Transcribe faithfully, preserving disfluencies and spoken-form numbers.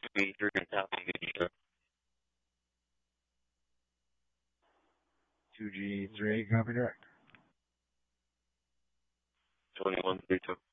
Twitter and Happy Video. two G three, copy direct. twenty-one thirty-two.